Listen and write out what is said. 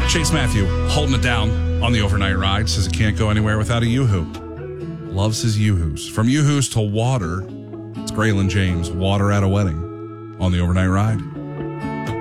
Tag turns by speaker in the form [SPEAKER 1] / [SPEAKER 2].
[SPEAKER 1] Chase Matthew holding it down on the overnight ride. Says he can't go anywhere without a Yoo-hoo. Loves his Yoo-hoos. From Yoo-hoos to water, it's Graylin James, water at a wedding on the overnight ride.